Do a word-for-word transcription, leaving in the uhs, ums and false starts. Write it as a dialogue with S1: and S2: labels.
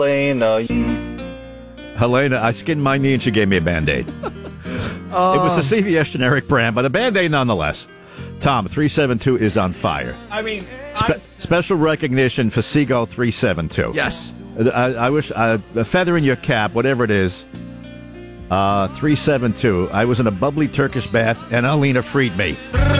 S1: Helena.
S2: Helena, I skinned my knee and she gave me a Band-Aid.
S3: Oh.
S2: It was a C V S generic brand, but a Band-Aid nonetheless. Tom, three seven two is on fire.
S3: I mean,
S2: Spe- special recognition for Seagull three seven two.
S3: yes.
S2: I, I wish, uh, a feather in your cap, whatever it is. Uh, three seven two. I was in a bubbly Turkish bath and Alina freed me.